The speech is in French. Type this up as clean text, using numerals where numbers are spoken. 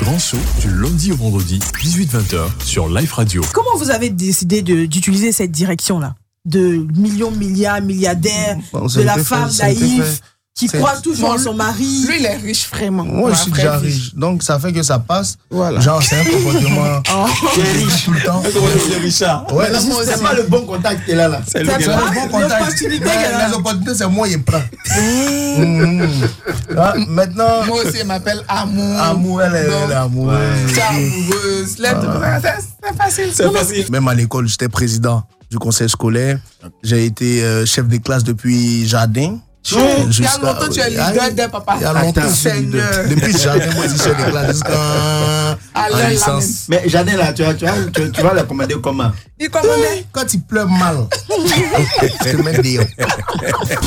grand saut du lundi au vendredi, 18-20h sur Life Radio. Comment vous avez décidé d'utiliser cette direction-là? De millions, milliards, milliardaires, de la femme naïve qui croit toujours en son mari. Lui, il est riche vraiment. Moi, je suis déjà riche. Donc, ça fait que ça passe. Voilà. Genre, c'est un comportement qui est riche tout le temps. C'est Richard. Ouais, c'est pas le bon contact qu'il a là. C'est le bon contact. Les opportunités, c'est moi qui prends. Maintenant. Moi aussi, il m'appelle Amour. Amour, elle est amour. C'est amoureuse. C'est facile. C'est facile. Même à l'école, j'étais président du conseil scolaire. J'ai été chef de classe depuis jardin. Il y a longtemps, tu es leader des papas. Il y a longtemps, depuis jardin, moi, je suis chef de classe jusqu'à licence. Mais jardin là, tu vas le commander comment? Il commandait. Quand il pleut mal, je te mets dehors.